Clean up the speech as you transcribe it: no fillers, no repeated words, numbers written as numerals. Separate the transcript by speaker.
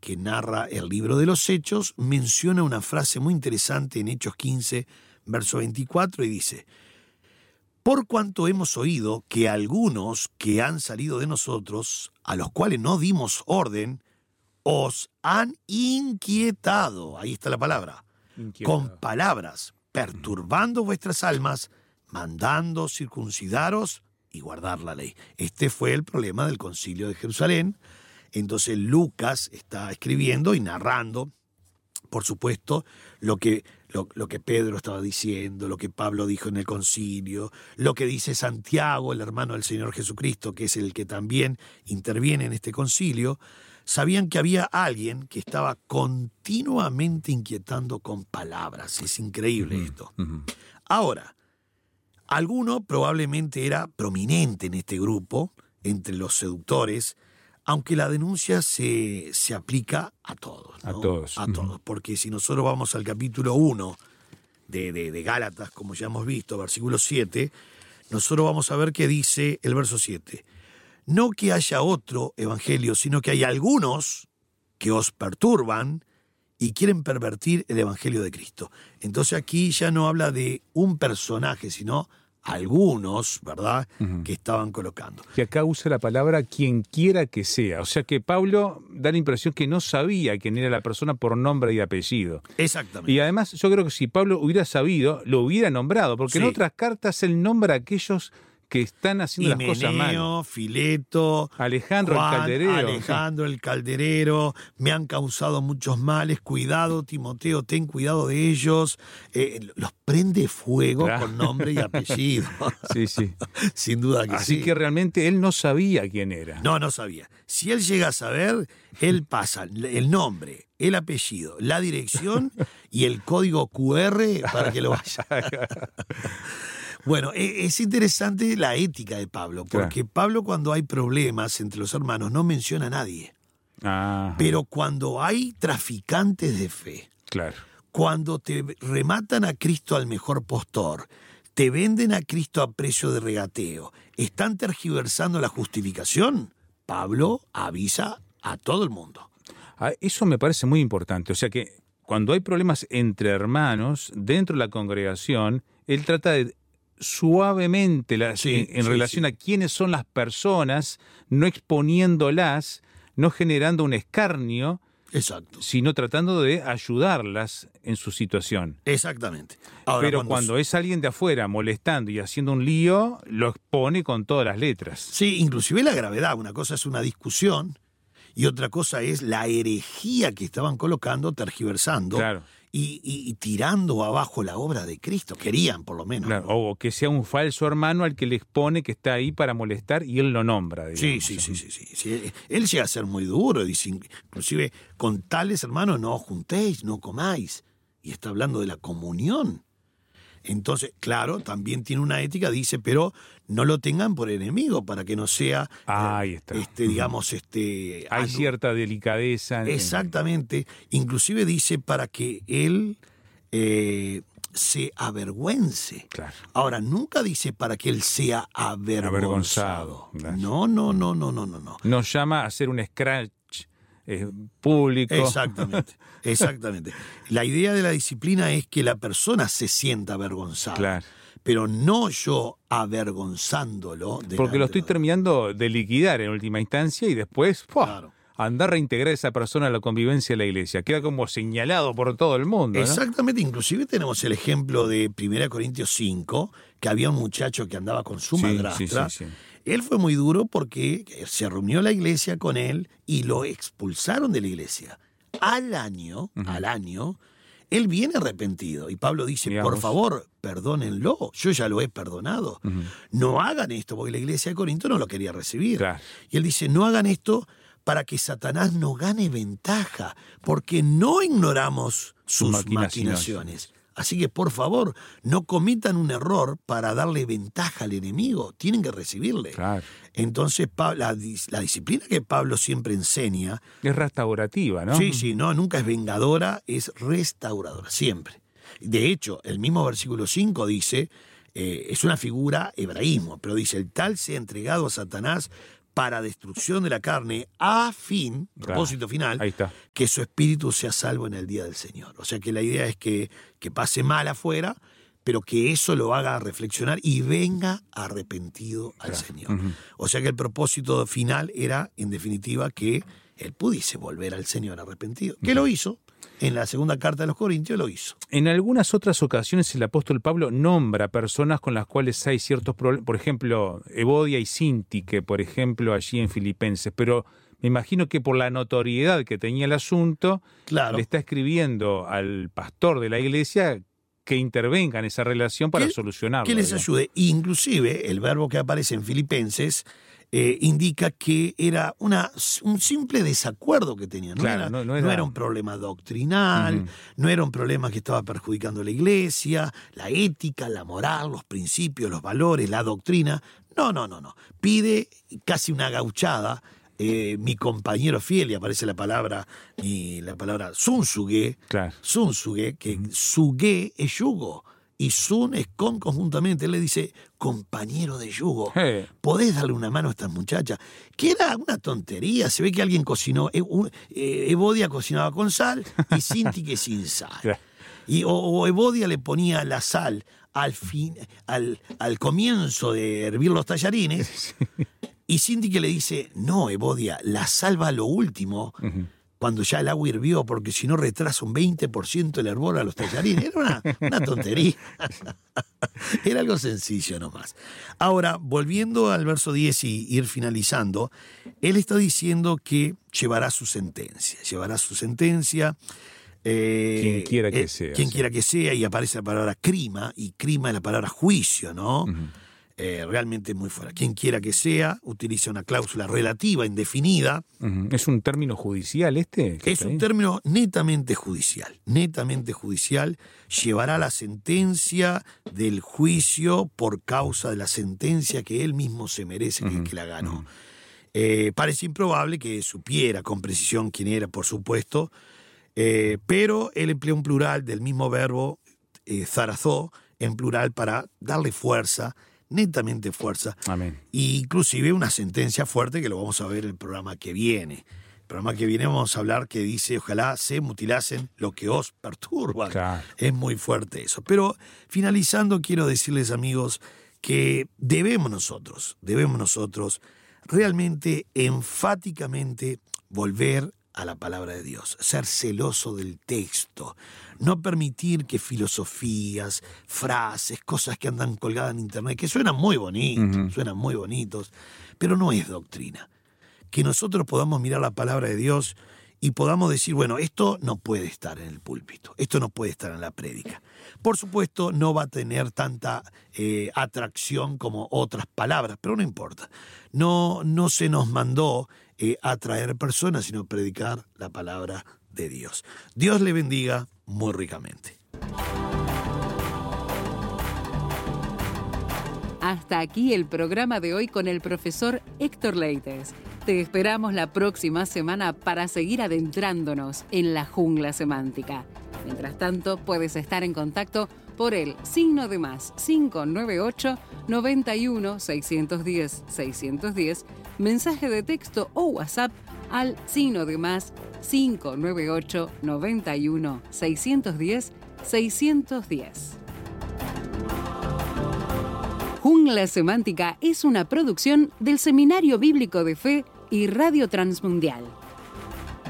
Speaker 1: que narra el libro de los Hechos, menciona una frase muy interesante en Hechos 15, verso 24, y dice: por cuanto hemos oído que algunos que han salido de nosotros, a los cuales no dimos orden, os han inquietado, ahí está la palabra, con palabras, perturbando vuestras almas, mandando circuncidaros y guardar la ley. Este fue el problema del concilio de Jerusalén. Entonces Lucas está escribiendo y narrando, por supuesto, lo que Pedro estaba diciendo, lo que Pablo dijo en el concilio, lo que dice Santiago, el hermano del Señor Jesucristo, que es el que también interviene en este concilio. Sabían que había alguien que estaba continuamente inquietando con palabras. Es increíble esto. Ahora, alguno probablemente era prominente en este grupo, entre los seductores, aunque la denuncia se aplica a todos, ¿no?
Speaker 2: A todos.
Speaker 1: A todos, porque si nosotros vamos al capítulo 1 de Gálatas, como ya hemos visto, versículo 7, nosotros vamos a ver que dice el verso 7. No que haya otro evangelio, sino que hay algunos que os perturban y quieren pervertir el evangelio de Cristo. Entonces aquí ya no habla de un personaje, sino algunos, ¿verdad?, que estaban colocando.
Speaker 2: Que acá usa la palabra quien quiera que sea. O sea que Pablo da la impresión que no sabía quién era la persona por nombre y apellido.
Speaker 1: Exactamente.
Speaker 2: Y además yo creo que si Pablo hubiera sabido, lo hubiera nombrado, porque en otras cartas él nombra a aquellos que están haciendo las cosas mal.
Speaker 1: Fileto,
Speaker 2: Alejandro
Speaker 1: Juan,
Speaker 2: el calderero.
Speaker 1: Alejandro el calderero, me han causado muchos males, cuidado Timoteo, ten cuidado de ellos. Los prende fuego con nombre y apellido.
Speaker 2: Sí, sí.
Speaker 1: Sin duda que sí.
Speaker 2: Así que realmente él no sabía quién era.
Speaker 1: No sabía. Si él llega a saber, él pasa el nombre, el apellido, la dirección y el código QR para que lo vaya. Bueno, es interesante la ética de Pablo, porque Pablo, cuando hay problemas entre los hermanos, no menciona a nadie. Pero cuando hay traficantes de fe, cuando te rematan a Cristo al mejor postor, te venden a Cristo a precio de regateo, están tergiversando la justificación, Pablo avisa a todo el mundo.
Speaker 2: Eso me parece muy importante. O sea que cuando hay problemas entre hermanos dentro de la congregación, él trata de suavemente en relación a quiénes son las personas, no exponiéndolas, no generando un escarnio, sino tratando de ayudarlas en su situación.
Speaker 1: Exactamente. Ahora,
Speaker 2: pero cuando es alguien de afuera molestando y haciendo un lío, lo expone con todas las letras.
Speaker 1: Sí, inclusive la gravedad. Una cosa es una discusión y otra cosa es la herejía que estaban colocando, tergiversando. Y tirando abajo la obra de Cristo. Querían, por lo menos.
Speaker 2: ¿No? O que sea un falso hermano al que le expone que está ahí para molestar y él lo nombra. Digamos.
Speaker 1: Sí. Él llega a ser muy duro. Dice, inclusive, con tales hermanos no os juntéis, no comáis. Y está hablando de la comunión. Entonces, claro, también tiene una ética, dice, pero no lo tengan por enemigo para que no sea,
Speaker 2: ahí está.
Speaker 1: Hay
Speaker 2: cierta delicadeza.
Speaker 1: Exactamente. Inclusive dice para que él se avergüence. Ahora, nunca dice para que él sea avergonzado. No.
Speaker 2: Nos llama a hacer un scratch público.
Speaker 1: Exactamente. La idea de la disciplina es que la persona se sienta avergonzada. Pero no yo avergonzándolo.
Speaker 2: Porque lo estoy terminando de liquidar en última instancia y después andar a reintegrar a esa persona a la convivencia de la iglesia. Queda como señalado por todo el mundo, ¿no?
Speaker 1: Exactamente. Inclusive tenemos el ejemplo de 1 Corintios 5, que había un muchacho que andaba con su madrastra.
Speaker 2: Sí.
Speaker 1: Él fue muy duro porque se reunió la iglesia con él y lo expulsaron de la iglesia. Al año, él viene arrepentido. Y Pablo dice, por favor, perdónenlo. Yo ya lo he perdonado. No hagan esto, porque la iglesia de Corinto no lo quería recibir. Y él dice, no hagan esto para que Satanás no gane ventaja, porque no ignoramos sus maquinaciones. Así que, por favor, no cometan un error para darle ventaja al enemigo. Tienen que recibirle. Entonces, la disciplina que Pablo siempre enseña...
Speaker 2: Es restaurativa, ¿no?
Speaker 1: Sí, nunca es vengadora, es restauradora, siempre. De hecho, el mismo versículo 5 dice, es una figura hebraísmo, pero dice, el tal se ha entregado a Satanás para destrucción de la carne, a fin, propósito final,
Speaker 2: ahí está,
Speaker 1: que su espíritu sea salvo en el día del Señor. O sea que la idea es que pase mal afuera, pero que eso lo haga reflexionar y venga arrepentido al Señor. O sea que el propósito final era, en definitiva, que él pudiese volver al Señor arrepentido. Que lo hizo. En la segunda carta de los Corintios lo hizo.
Speaker 2: En algunas otras ocasiones el apóstol Pablo nombra personas con las cuales hay ciertos problemas, por ejemplo, Evodia y Síntique, por ejemplo, allí en Filipenses, pero me imagino que por la notoriedad que tenía el asunto, le está escribiendo al pastor de la iglesia que intervenga en esa relación para solucionarlo.
Speaker 1: Que les ayude. Inclusive, el verbo que aparece en Filipenses indica que era un simple desacuerdo que tenían. No era un problema doctrinal, no era un problema que estaba perjudicando a la iglesia, la ética, la moral, los principios, los valores, la doctrina. No. Pide casi una gauchada. Mi compañero fiel, y aparece la palabra sunsuge, sunsuge, que suge es yugo, y sun es con conjuntamente. Él le dice, compañero de yugo, ¿podés darle una mano a estas muchachas? Que era una tontería, se ve que alguien cocinó, Evodia cocinaba con sal y Síntique sin sal. O Evodia le ponía la sal al comienzo de hervir los tallarines. Y Síntique le dice, no, Evodia, la salva a lo último, cuando ya el agua hirvió, porque si no retrasa un 20% el hervor a los tallarines. Era una tontería. Era algo sencillo nomás. Ahora, volviendo al verso 10 y ir finalizando, él está diciendo que llevará su sentencia.
Speaker 2: Quien quiera que sea.
Speaker 1: Quien quiera que sea, y aparece la palabra crima, y crima es la palabra juicio, ¿no? Realmente muy fuera. Quien quiera que sea, utiliza una cláusula relativa, indefinida.
Speaker 2: ¿Es un término judicial este?
Speaker 1: Es un término netamente judicial. Llevará la sentencia del juicio por causa de la sentencia que él mismo se merece, que la ganó. Parece improbable que supiera con precisión quién era, por supuesto, pero él emplea un plural del mismo verbo, zarazó, en plural para darle fuerza, netamente fuerza.
Speaker 2: Amén.
Speaker 1: E inclusive una sentencia fuerte que lo vamos a ver en el programa que viene. El programa que viene vamos a hablar que dice, ojalá se mutilasen lo que os perturba.
Speaker 2: Claro.
Speaker 1: Es muy fuerte eso. Pero finalizando, quiero decirles, amigos, que debemos nosotros realmente, enfáticamente, volver a la palabra de Dios, ser celoso del texto, no permitir que filosofías, frases, cosas que andan colgadas en internet, que suenan muy bonitos, pero no es doctrina. Que nosotros podamos mirar la palabra de Dios y podamos decir, bueno, esto no puede estar en el púlpito, esto no puede estar en la prédica. Por supuesto, no va a tener tanta atracción como otras palabras, pero no importa. No se nos mandó atraer personas, sino predicar la palabra de Dios. Dios le bendiga muy ricamente.
Speaker 3: Hasta aquí el programa de hoy con el profesor Héctor Leites. Te esperamos la próxima semana para seguir adentrándonos en la jungla semántica. Mientras tanto, puedes estar en contacto por el +, 598 91 610 610, mensaje de texto o WhatsApp al +, 598 91 610 610. Jungla Semántica es una producción del Seminario Bíblico de Fe y Radio Transmundial.